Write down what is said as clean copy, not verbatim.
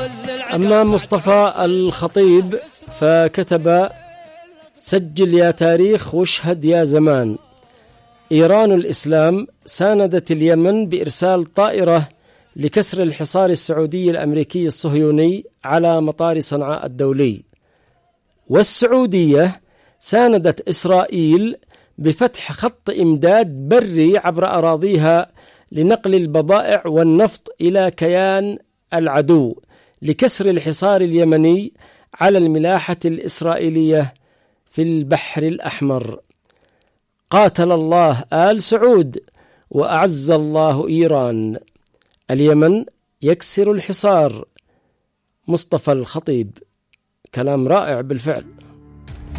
أما مصطفى الخطيب فكتب: سجل يا تاريخ واشهد يا زمان، إيران الإسلام ساندت اليمن بإرسال طائرة لكسر الحصار السعودي الأمريكي الصهيوني على مطار صنعاء الدولي، والسعودية ساندت إسرائيل بفتح خط إمداد بري عبر أراضيها لنقل البضائع والنفط إلى كيان العدو لكسر الحصار اليمني على الملاحة الإسرائيلية في البحر الأحمر. قاتل الله آل سعود وأعز الله إيران. اليمن يكسر الحصار. مصطفى الخطيب. كلام رائع بالفعل.